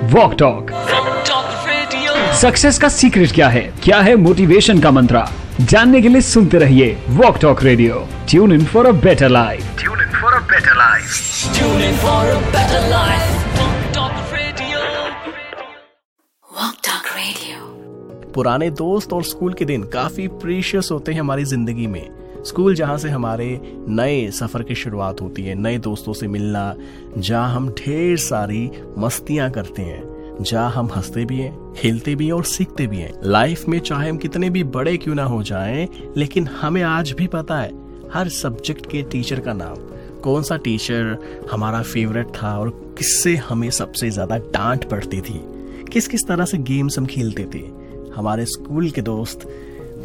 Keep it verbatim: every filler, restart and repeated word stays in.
Walk talk. Success का secret क्या है, क्या है मोटिवेशन का मंत्र, जानने के लिए सुनते रहिए walk talk radio. Tune in for a better life. Tune in for a better life. Tune in for a better life. Walk talk radio. Walk talk radio. पुराने दोस्त और स्कूल के दिन काफी प्रीशियस होते हैं हमारी जिंदगी में। स्कूल जहाँ से हमारे नए सफर की शुरुआत होती है, नए दोस्तों से मिलना, जहाँ हम ढेर सारी मस्तियां करते हैं, जहाँ हम हंसते भी हैं, खेलते भी हैं और सीखते भी हैं। लाइफ में चाहे हम कितने भी बड़े क्यों ना हो जाएं, लेकिन हमें आज भी पता है हर सब्जेक्ट के टीचर का नाम, कौन सा टीचर हमारा फेवरेट था और किससे हमें सबसे ज्यादा डांट पड़ती थी, किस किस तरह से गेम्स हम खेलते थे। हमारे स्कूल के दोस्त